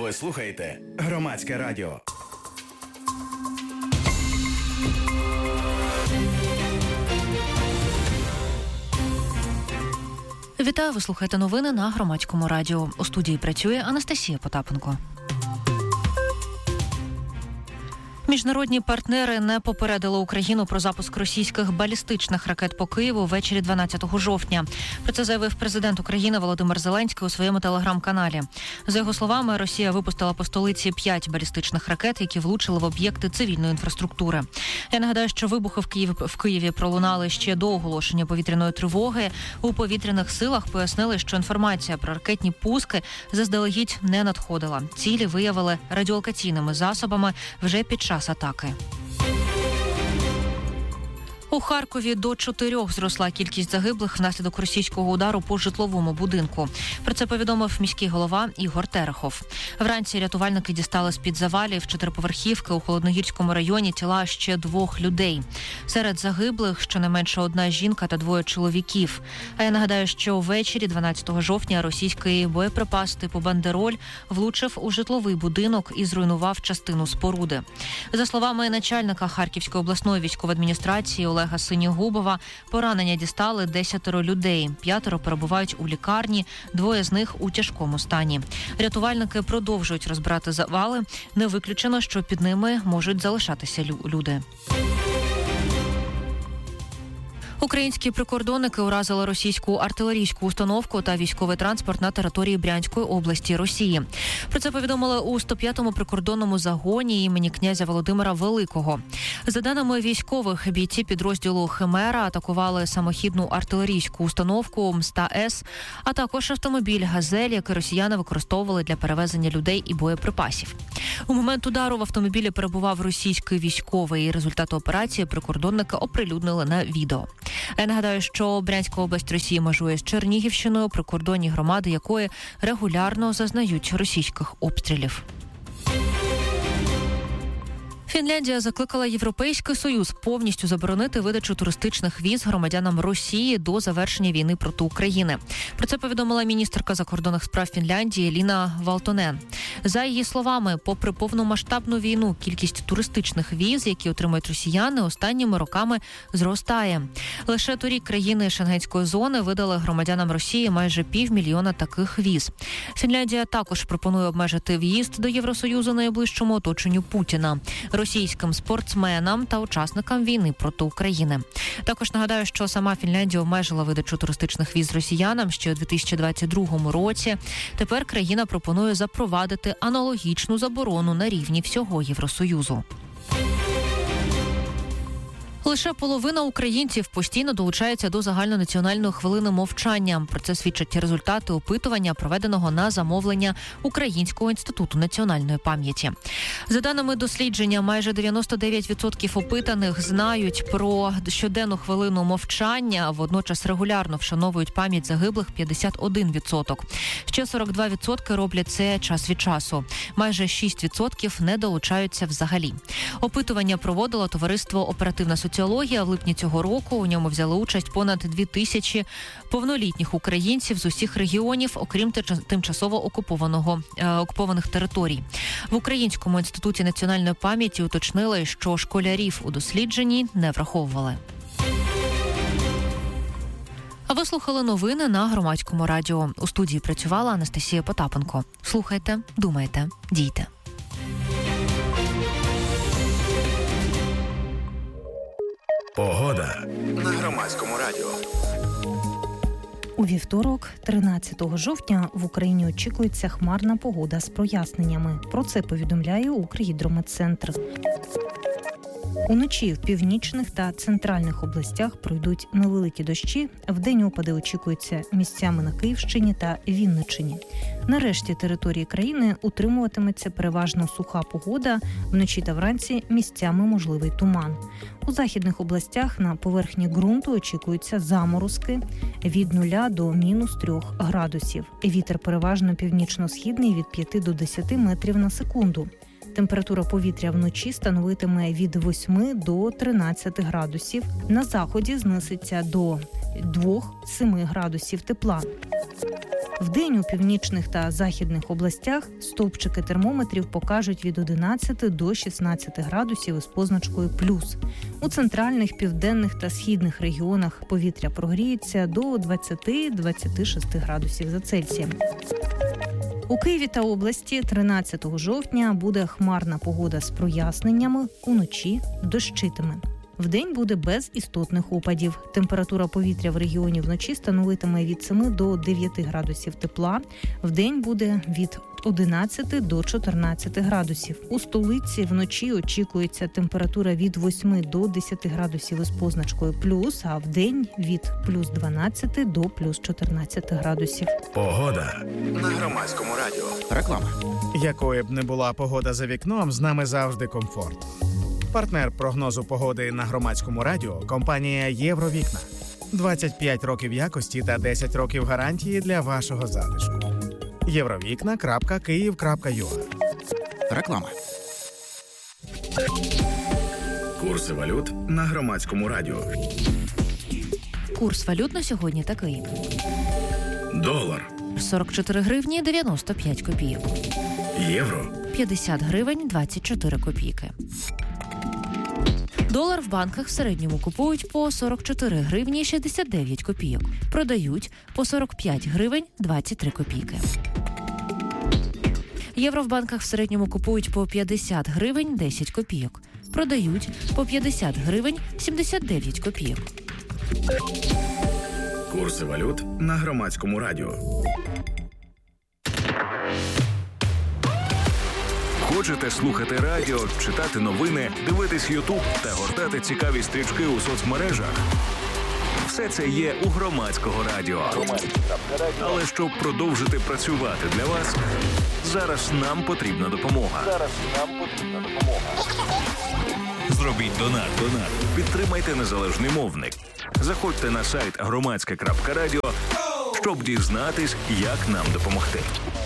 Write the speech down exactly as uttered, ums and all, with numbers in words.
Ви слухаєте Громадське радіо. Вітаю, ви слухаєте новини на Громадському радіо. У студії працює Анастасія Потапенко. Міжнародні партнери не попередили Україну про запуск російських балістичних ракет по Києву ввечері дванадцятого жовтня. Про це заявив президент України Володимир Зеленський у своєму телеграм-каналі. За його словами, Росія випустила по столиці п'ять балістичних ракет, які влучили в об'єкти цивільної інфраструктури. Я нагадаю, що вибухи в Києві, в Києві пролунали ще до оголошення повітряної тривоги. У повітряних силах пояснили, що інформація про ракетні пуски заздалегідь не надходила. Цілі виявили радіолокаційними засобами вже під час атаки. У Харкові до чотирьох зросла кількість загиблих внаслідок російського удару по житловому будинку. Про це повідомив міський голова Ігор Терехов. Вранці рятувальники дістали з-під завалів чотириповерхівки у Холодногірському районі тіла ще двох людей. Серед загиблих щонайменше одна жінка та двоє чоловіків. А я нагадаю, що ввечері дванадцятого жовтня російський боєприпас типу «Бандероль» влучив у житловий будинок і зруйнував частину споруди. За словами начальника Харківської обласної військової адміністрації Олега Синігубова, поранення дістали десятеро людей. П'ятеро перебувають у лікарні, двоє з них у тяжкому стані. Рятувальники продовжують розбирати завали. Не виключено, що під ними можуть залишатися люди. Українські прикордонники уразили російську артилерійську установку та військовий транспорт на території Брянської області Росії. Про це повідомили у сто п'ятому прикордонному загоні імені князя Володимира Великого. За даними військових, бійці підрозділу «Химера» атакували самохідну артилерійську установку М сто С, а також автомобіль «Газель», який росіяни використовували для перевезення людей і боєприпасів. У момент удару в автомобілі перебував російський військовий, і результати операції прикордонники оприлюднили на відео. Я нагадаю, що Брянська область Росії межує з Чернігівщиною, прикордонні громади якої регулярно зазнають російських обстрілів. Фінляндія закликала Європейський Союз повністю заборонити видачу туристичних віз громадянам Росії до завершення війни проти України. Про це повідомила міністерка закордонних справ Фінляндії Ліна Валтонен. За її словами, попри повномасштабну війну, кількість туристичних віз, які отримують росіяни, останніми роками зростає. Лише торік країни Шенгенської зони видали громадянам Росії майже півмільйона таких віз. Фінляндія також пропонує обмежити в'їзд до Євросоюзу найближчому оточенню Путіна, російським спортсменам та учасникам війни проти України. Також нагадаю, що сама Фінляндія обмежила видачу туристичних віз росіянам ще у дві тисячі двадцять другому році. Тепер країна пропонує запровадити аналогічну заборону на рівні всього Євросоюзу. Лише половина українців постійно долучається до загальнонаціональної хвилини мовчання. Про це свідчать результати опитування, проведеного на замовлення Українського інституту національної пам'яті. За даними дослідження, майже дев'яносто дев'ять відсотків опитаних знають про щоденну хвилину мовчання, водночас регулярно вшановують пам'ять загиблих п'ятдесят один відсоток. Ще сорок два відсотки роблять це час від часу. Майже шість відсотків не долучаються взагалі. Опитування проводило товариство «Оперативна соціологія». В липні цього року у ньому взяли участь понад дві тисячі повнолітніх українців з усіх регіонів, окрім тимчасово окупованого, е, окупованих територій. В Українському інституті національної пам'яті уточнили, що школярів у дослідженні не враховували. А ви слухали новини на Громадському радіо. У студії працювала Анастасія Потапенко. Слухайте, думайте, дійте. Погода на Громадському радіо. У вівторок, тринадцятого жовтня, в Україні очікується хмарна погода з проясненнями. Про це повідомляє Укргідрометцентр. Уночі в північних та центральних областях пройдуть невеликі дощі. Вдень опади очікуються місцями на Київщині та Вінниччині. На решті території країни утримуватиметься переважно суха погода. Вночі та вранці місцями можливий туман. У західних областях на поверхні ґрунту очікуються заморозки від нуля до мінус трьох градусів. Вітер переважно північно-східний від п'яти до десяти метрів на секунду. Температура повітря вночі становитиме від восьми до тринадцяти градусів. На заході знизиться до двох-семи градусів тепла. Вдень у північних та західних областях стовпчики термометрів покажуть від одинадцяти до шістнадцяти градусів із позначкою плюс. У центральних, південних та східних регіонах повітря прогріється до двадцяти-двадцяти шести градусів за Цельсієм. У Києві та області тринадцятого жовтня буде хмарна погода з проясненнями, уночі дощитиме. Вдень буде без істотних опадів. Температура повітря в регіоні вночі становитиме від семи до дев'яти градусів тепла. Вдень буде від одинадцяти до чотирнадцяти градусів. У столиці вночі очікується температура від восьми до десяти градусів із позначкою плюс, а вдень від плюс дванадцяти до плюс чотирнадцяти градусів. Погода на Громадському радіо. Реклама. Якою б не була погода за вікном, з нами завжди комфорт. Партнер прогнозу погоди на Громадському радіо – компанія «Євровікна». двадцять п'ять років якості та десять років гарантії для вашого затишку. євровікна крапка київ крапка ю а. Реклама. Курси валют на Громадському радіо. Курс валют на сьогодні такий. Долар. сорок чотири гривні дев'яносто п'ять копійок. Євро. п'ятдесят гривень двадцять чотири копійки. Долар в банках в середньому купують по сорок чотири гривні шістдесят дев'ять копійок. Продають по сорок п'ять гривень двадцять три копійки. Євро в банках в середньому купують по п'ятдесят гривень десять копійок. Продають по п'ятдесят гривень сімдесят дев'ять копійок. Курси валют на Громадському радіо. Хочете слухати радіо, читати новини, дивитись Ютуб та гортати цікаві стрічки у соцмережах? Все це є у Громадського радіо. Але щоб продовжити працювати для вас, зараз нам потрібна допомога. Зараз нам потрібна допомога. Зробіть донат. Донат. Підтримайте незалежний мовник. Заходьте на сайт громадське крапка радіо, щоб дізнатись, як нам допомогти.